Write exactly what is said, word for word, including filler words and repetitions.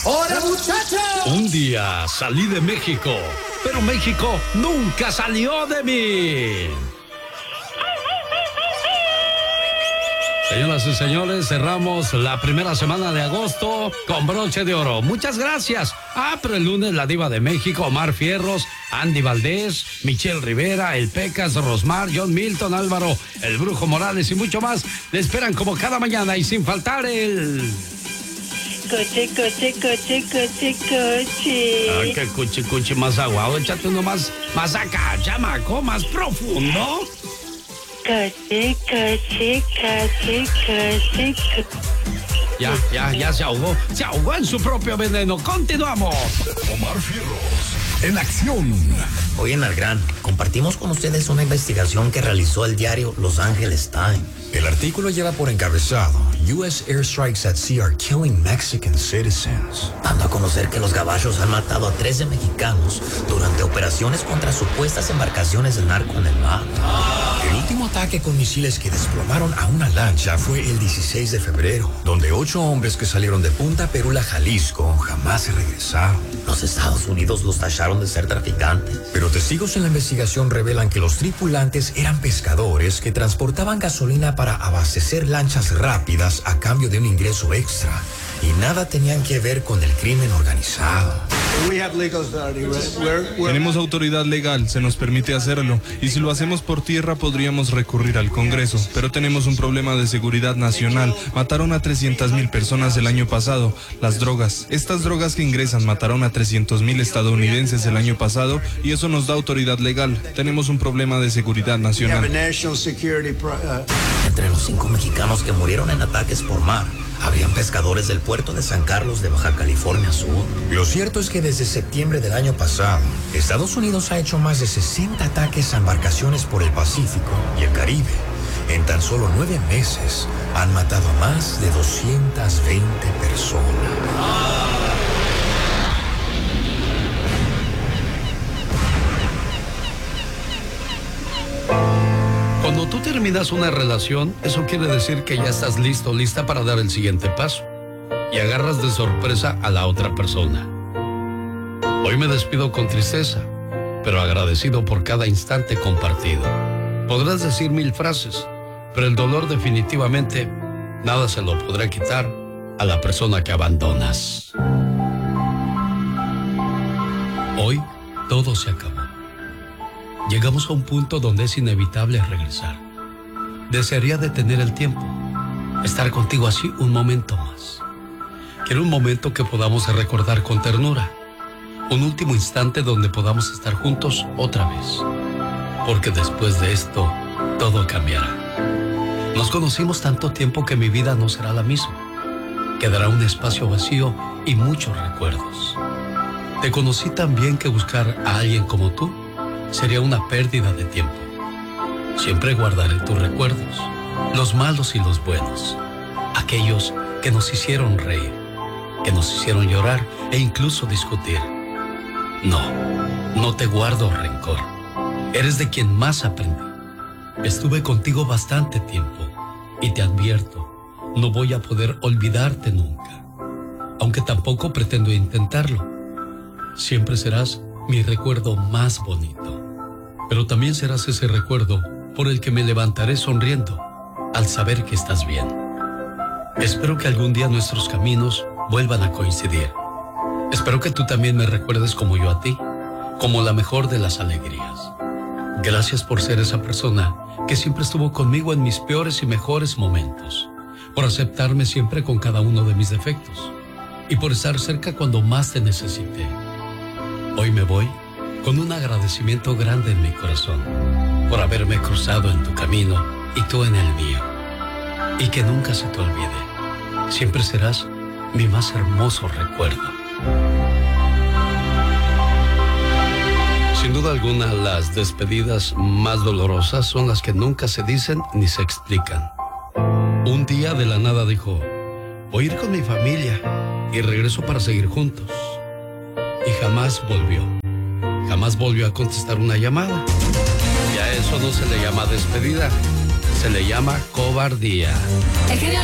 ¡Hola, muchachos! Un día salí de México, pero México nunca salió de mí. Señoras y señores, cerramos la primera semana de agosto con broche de oro. Muchas gracias. Ah, pero el lunes la diva de México, Omar Fierros, Andy Valdés, Michelle Rivera, El Pecas, Rosmar, John Milton, Álvaro, El Brujo Morales y mucho más le esperan como cada mañana y sin faltar el... Coche, coche, coche, coche, coche. Ay, qué cuchi, cuchi más aguado. Échate uno más, más acá, chamaco, más profundo. Coche, coche, coche, coche, coche. Ya, ya, ya se ahogó. Se ahogó en su propio veneno. Continuamos. Omar Fierros, en acción. Hoy en Al Gran, compartimos con ustedes una investigación que realizó el diario Los Angeles Times. El artículo lleva por encabezado U S airstrikes at sea are killing Mexican citizens, dando a conocer que los gabachos han matado a trece mexicanos durante operaciones contra supuestas embarcaciones de narco en el mar. El último ataque con misiles que desplomaron a una lancha fue el dieciséis de febrero, donde ocho hombres que salieron de Punta Perula, Jalisco, jamás se regresaron. Los Estados Unidos los tacharon de ser traficantes. Pero testigos en la investigación revelan que los tripulantes eran pescadores que transportaban gasolina para abastecer lanchas rápidas a cambio de un ingreso extra. Y nada tenían que ver con el crimen organizado. Tenemos autoridad legal, se nos permite hacerlo. Y si lo hacemos por tierra podríamos recurrir al Congreso. Pero tenemos un problema de seguridad nacional. Mataron a trescientas mil personas el año pasado. Las drogas. Estas drogas que ingresan mataron a trescientos mil estadounidenses el año pasado. Y eso nos da autoridad legal. Tenemos un problema de seguridad nacional. Entre los cinco mexicanos que murieron en ataques por mar, habían pescadores del puerto de San Carlos de Baja California Sur. Lo cierto es que desde septiembre del año pasado, Estados Unidos ha hecho más de sesenta ataques a embarcaciones por el Pacífico y el Caribe. En tan solo nueve meses, han matado a más de doscientas veinte personas. Cuando tú terminas una relación, eso quiere decir que ya estás listo, lista para dar el siguiente paso. Y agarras de sorpresa a la otra persona. Hoy me despido con tristeza, pero agradecido por cada instante compartido. Podrás decir mil frases, pero el dolor definitivamente nada se lo podrá quitar a la persona que abandonas. Hoy todo se acabó. Llegamos a un punto donde es inevitable regresar. Desearía detener el tiempo, estar contigo así un momento más. Quiero un momento que podamos recordar con ternura, un último instante donde podamos estar juntos otra vez, porque después de esto, todo cambiará. Nos conocimos tanto tiempo que mi vida no será la misma. Quedará un espacio vacío y muchos recuerdos. Te conocí tan bien que buscar a alguien como tú sería una pérdida de tiempo. Siempre guardaré tus recuerdos, los malos y los buenos, aquellos que nos hicieron reír, que nos hicieron llorar e incluso discutir. No, no te guardo rencor. Eres de quien más aprendí. Estuve contigo bastante tiempo y te advierto, no voy a poder olvidarte nunca, aunque tampoco pretendo intentarlo. Siempre serás mi recuerdo más bonito, pero también serás ese recuerdo por el que me levantaré sonriendo al saber que estás bien. Espero que algún día nuestros caminos vuelvan a coincidir. Espero que tú también me recuerdes como yo a ti, como la mejor de las alegrías. Gracias por ser esa persona que siempre estuvo conmigo en mis peores y mejores momentos, por aceptarme siempre con cada uno de mis defectos y por estar cerca cuando más te necesité. Hoy me voy con un agradecimiento grande en mi corazón por haberme cruzado en tu camino y tú en el mío. Y que nunca se te olvide, siempre serás mi más hermoso recuerdo. Sin duda alguna, las despedidas más dolorosas son las que nunca se dicen ni se explican. Un día de la nada dijo, voy a ir con mi familia y regreso para seguir juntos. Y jamás volvió. Jamás volvió a contestar una llamada. Y a eso no se le llama despedida, se le llama cobardía. El genio